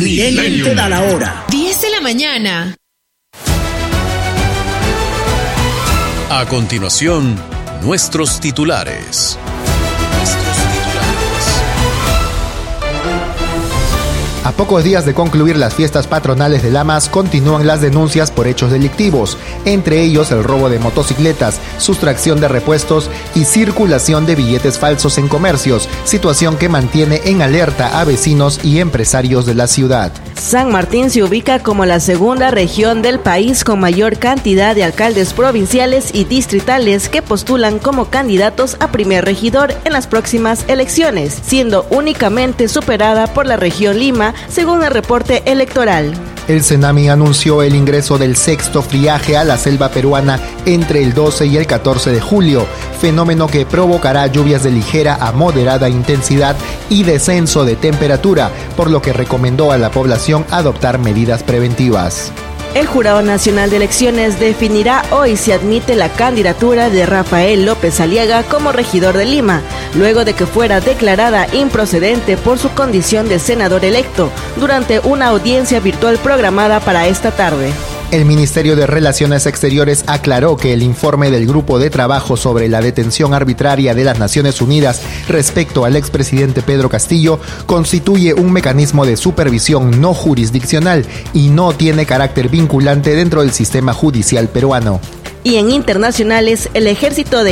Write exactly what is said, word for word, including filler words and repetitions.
Milenio te da la hora. diez de la mañana. A continuación, nuestros titulares. A pocos días de concluir las fiestas patronales de Lamas, continúan las denuncias por hechos delictivos, entre ellos el robo de motocicletas, sustracción de repuestos y circulación de billetes falsos en comercios, situación que mantiene en alerta a vecinos y empresarios de la ciudad. San Martín se ubica como la segunda región del país con mayor cantidad de alcaldes provinciales y distritales que postulan como candidatos a primer regidor en las próximas elecciones, siendo únicamente superada por la región Lima, según el reporte electoral. El Senami anunció el ingreso del sexto friaje a la selva peruana entre el doce y el catorce de julio, fenómeno que provocará lluvias de ligera a moderada intensidad y descenso de temperatura, por lo que recomendó a la población adoptar medidas preventivas. El Jurado Nacional de Elecciones definirá hoy si admite la candidatura de Rafael López Aliaga como regidor de Lima, luego de que fuera declarada improcedente por su condición de senador electo, durante una audiencia virtual programada para esta tarde. El Ministerio de Relaciones Exteriores aclaró que el informe del Grupo de Trabajo sobre la detención arbitraria de las Naciones Unidas respecto al expresidente Pedro Castillo constituye un mecanismo de supervisión no jurisdiccional y no tiene carácter vinculante dentro del sistema judicial peruano. Y en internacionales, el ejército de